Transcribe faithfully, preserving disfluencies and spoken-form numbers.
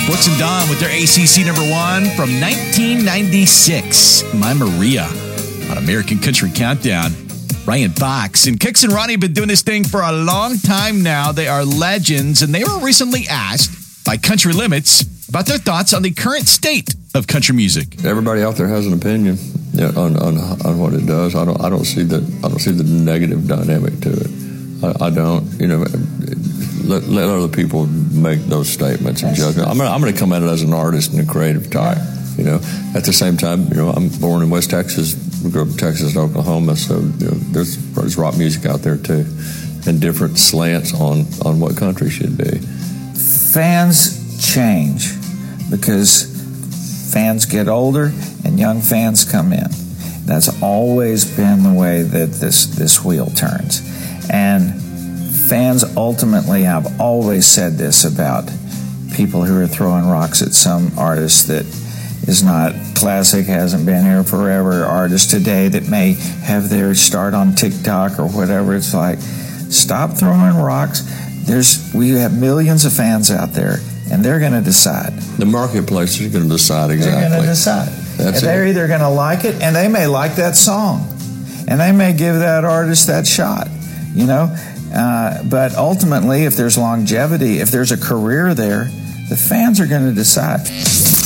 Brooks and Dawn with their A C C number one from nineteen ninety-six, My Maria, on American Country Countdown. Ryan Fox and Kix and Ronnie have been doing this thing for a long time now. They are legends, and they were recently asked by Country Limits about their thoughts on the current state of country music. Everybody out there has an opinion yeah, on, on on what it does. I don't I don't see the I don't see the negative dynamic to it. I, I don't. You know, let, let other people make those statements and judgment. I'm gonna, I'm going to come at it as an artist and a creative type. You know, at the same time, you know, I'm born in West Texas. We grew up in Texas and Oklahoma, so you know, there's there's rock music out there too, and different slants on on what country should be. Fans change because fans get older and young fans come in. That's always been the way that this this wheel turns. And fans ultimately have always said this about people who are throwing rocks at some artist that is not classic, hasn't been here forever, artists today that may have their start on TikTok or whatever. It's like, stop throwing rocks. There's we have millions of fans out there, and they're going to decide. The marketplace is going to decide exactly. They're going to decide. That's they're it. either going to like it, and they may like that song, and they may give that artist that shot. You know, uh, but ultimately, if there's longevity, if there's a career there, the fans are going to decide.